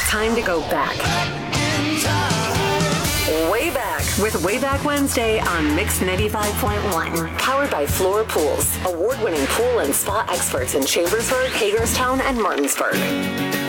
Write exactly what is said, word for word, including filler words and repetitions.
Time to go back. Way back with Wayback Wednesday on Mix ninety-five point one. Powered by Floor Pools, award-winning pool and spa experts in Chambersburg, Hagerstown, and Martinsburg.